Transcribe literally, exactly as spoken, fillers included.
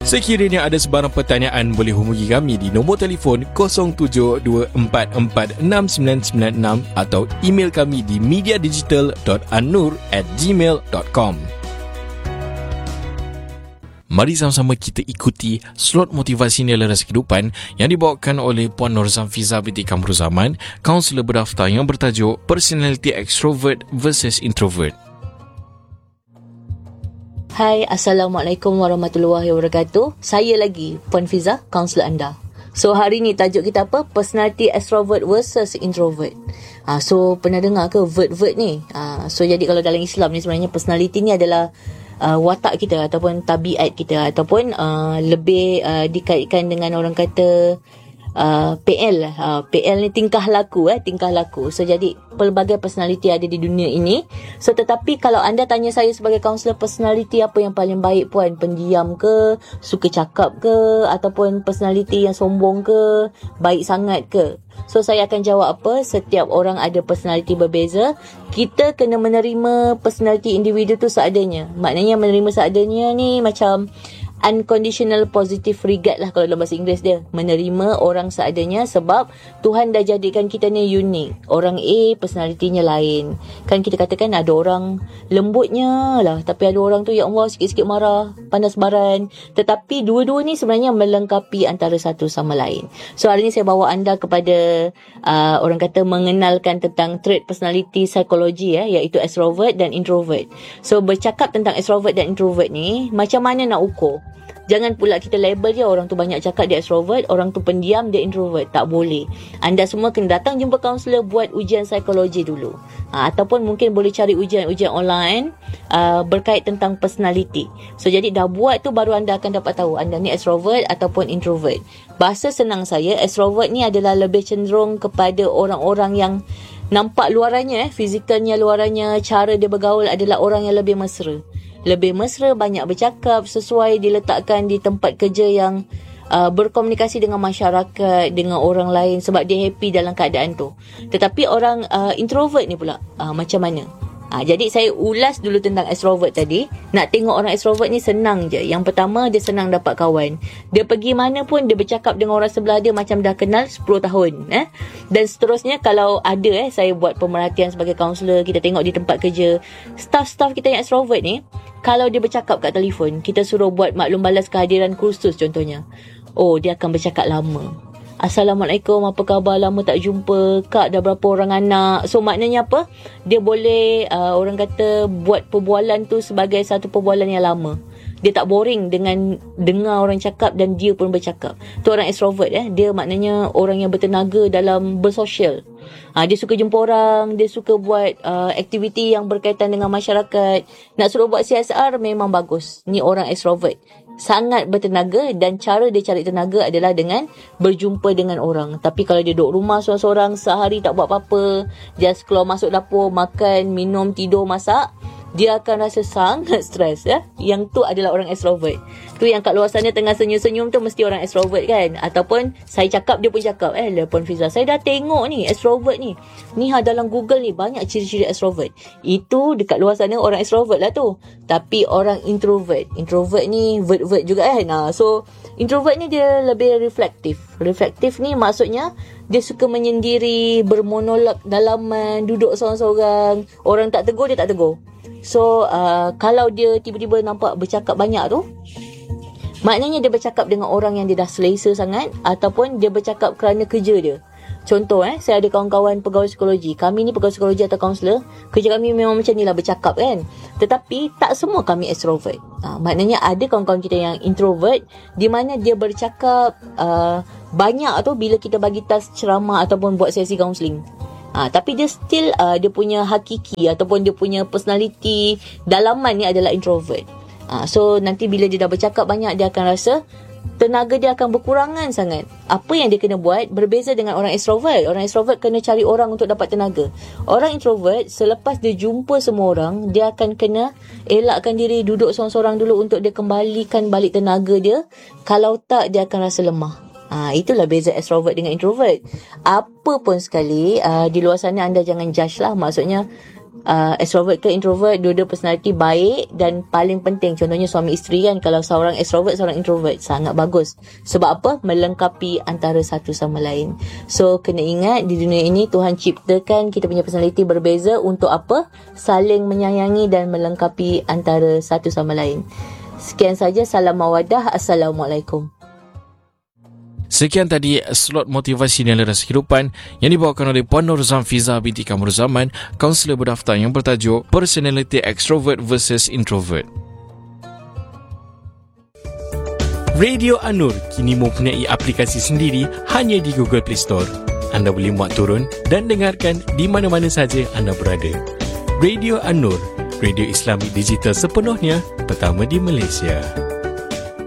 Sekiranya ada sebarang pertanyaan, boleh hubungi kami di nombor telefon kosong tujuh dua empat empat enam sembilan sembilan enam atau email kami di mediadigital dot annur at gmail dot com. Mari sama-sama kita ikuti slot motivasi nilai rasa kehidupan yang dibawakan oleh Puan Nur Zamfiza binti Kamruzaman, kaunselor berdaftar yang bertajuk Personality Extrovert versus Introvert. Hai, Assalamualaikum warahmatullahi wabarakatuh. Saya lagi, Puan Fiza, kaunselor anda. So, hari ni tajuk kita apa? Personality Extrovert versus Introvert. Ha, so, pernah dengar ke vert-vert ni? Ha, so, jadi kalau dalam Islam ni sebenarnya personality ni adalah Uh, watak kita ataupun tabiat kita ataupun uh, lebih uh, dikaitkan dengan orang kata uh, P L uh, P L ni tingkah laku eh tingkah laku. So jadi pelbagai personality ada di dunia ini. So tetapi kalau anda tanya saya sebagai kaunselor, personality apa yang paling baik puan? Pendiam ke, suka cakap ke, ataupun personality yang sombong ke, baik sangat ke? So saya akan jawab apa? Setiap orang ada personality berbeza. Kita kena menerima personality individu tu seadanya. Maknanya menerima seadanya ni macam unconditional positive regard lah kalau dalam bahasa Inggeris dia. Menerima orang seadanya sebab Tuhan dah jadikan kita ni unik. Orang A personalitinya lain. Kan kita katakan ada orang lembutnya lah, tapi ada orang tu ya Allah sikit-sikit marah, panas baran. Tetapi dua-dua ni sebenarnya melengkapi antara satu sama lain. So hari ni saya bawa anda kepada uh, orang kata mengenalkan tentang trait personality psikologi eh, iaitu extrovert dan introvert. So bercakap tentang extrovert dan introvert ni, macam mana nak ukur? Jangan pula kita label dia orang tu banyak cakap dia extrovert, orang tu pendiam dia introvert. Tak boleh. Anda semua kena datang jumpa kaunselor, buat ujian psikologi dulu. Ha, ataupun mungkin boleh cari ujian-ujian online uh, berkait tentang personality. So jadi dah buat tu baru anda akan dapat tahu anda ni extrovert ataupun introvert. Bahasa senang saya, extrovert ni adalah lebih cenderung kepada orang-orang yang nampak luarannya, eh, fizikalnya luarannya, cara dia bergaul adalah orang yang lebih mesra. Lebih mesra, banyak bercakap, sesuai diletakkan di tempat kerja yang uh, berkomunikasi dengan masyarakat, dengan orang lain sebab dia happy dalam keadaan tu. Tetapi orang uh, introvert ni pula uh, macam mana? Ha, jadi saya ulas dulu tentang extrovert tadi. Nak tengok orang extrovert ni senang je. Yang pertama, dia senang dapat kawan. Dia pergi mana pun dia bercakap dengan orang sebelah dia macam dah kenal sepuluh tahun. Eh? Dan seterusnya kalau ada eh saya buat pemerhatian sebagai kaunselor, kita tengok di tempat kerja, staff-staff kita yang extrovert ni, kalau dia bercakap kat telefon, kita suruh buat maklum balas kehadiran kursus contohnya. Oh, dia akan bercakap lama. Assalamualaikum, apa khabar? Lama tak jumpa. Kak, dah berapa orang anak? So, maknanya apa? Dia boleh, uh, orang kata, buat perbualan tu sebagai satu perbualan yang lama. Dia tak boring dengan dengar orang cakap dan dia pun bercakap. Tu orang extrovert eh. Dia maknanya orang yang bertenaga dalam bersosial. Ha, dia suka jumpa orang, dia suka buat uh, aktiviti yang berkaitan dengan masyarakat. Nak suruh buat C S R memang bagus. Ni orang extrovert. Sangat bertenaga dan cara dia cari tenaga adalah dengan berjumpa dengan orang. Tapi kalau dia duduk rumah seorang-seorang, sehari tak buat apa-apa, just keluar masuk dapur, makan, minum, tidur, masak, dia akan rasa sangat stres ya. Yang tu adalah orang extrovert. Tu yang kat luar sana tengah senyum-senyum tu mesti orang extrovert kan. Ataupun saya cakap dia pun cakap, eh lah Puan Fiza, saya dah tengok ni extrovert ni. Ni ha dalam Google ni banyak ciri-ciri extrovert. Itu dekat luar sana orang extrovert lah tu. Tapi orang introvert, introvert ni vert-vert juga kan. Nah, so introvert ni dia lebih reflektif. Reflektif ni maksudnya dia suka menyendiri, bermonolog dalaman, duduk seorang-seorang. Orang tak tegur, dia tak tegur. So, uh, kalau dia tiba-tiba nampak bercakap banyak tu, maknanya dia bercakap dengan orang yang dia dah selesa sangat, ataupun dia bercakap kerana kerja dia. Contoh eh, saya ada kawan-kawan pegawai psikologi. Kami ni pegawai psikologi atau kaunselor, kerja kami memang macam ni lah, bercakap kan. Tetapi tak semua kami extrovert. Ha, maknanya ada kawan-kawan kita yang introvert, di mana dia bercakap uh, banyak tu bila kita bagi task ceramah ataupun buat sesi kaunseling. Ha, tapi dia still uh, dia punya hakiki ataupun dia punya personality dalaman ni adalah introvert. Ha, so nanti bila dia dah bercakap banyak, dia akan rasa tenaga dia akan berkurangan sangat. Apa yang dia kena buat berbeza dengan orang extrovert. Orang extrovert kena cari orang untuk dapat tenaga. Orang introvert selepas dia jumpa semua orang, dia akan kena elakkan diri, duduk seorang-seorang dulu untuk dia kembalikan balik tenaga dia. Kalau tak, dia akan rasa lemah. Ha, itulah beza extrovert dengan introvert. Apa pun sekali, uh, di luar sana anda jangan judge lah. Maksudnya uh, extrovert ke introvert, dua-dua personality baik. Dan paling penting, contohnya suami isteri kan, kalau seorang extrovert, seorang introvert, sangat bagus. Sebab apa? Melengkapi antara satu sama lain. So kena ingat, di dunia ini Tuhan ciptakan kita punya personality berbeza untuk apa? Saling menyayangi dan melengkapi antara satu sama lain. Sekian saja, salam mawadah. Assalamualaikum. Sekian tadi slot motivasi nilai kehidupan yang dibawakan oleh Puan Nur Zamfiza binti Kamruzaman, kaunselor berdaftar yang bertajuk Personality Extrovert versus Introvert. Radio Anur kini mempunyai aplikasi sendiri hanya di Google Play Store. Anda boleh muat turun dan dengarkan di mana-mana saja anda berada. Radio Anur, radio Islami digital sepenuhnya, pertama di Malaysia.